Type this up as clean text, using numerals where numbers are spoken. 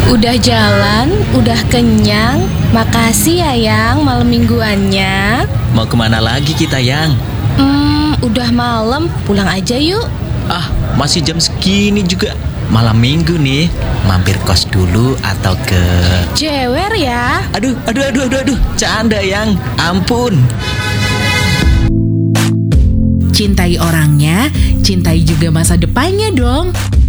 Udah jalan, udah kenyang. Makasih ya Yang malam mingguannya. Mau kemana lagi kita, Yang? Udah malam, pulang aja yuk. Ah, masih jam segini juga. Malam minggu nih. Mampir kos dulu atau ke... Jewer ya. Aduh. Canda, Yang. Ampun. Cintai orangnya, cintai juga masa depannya dong.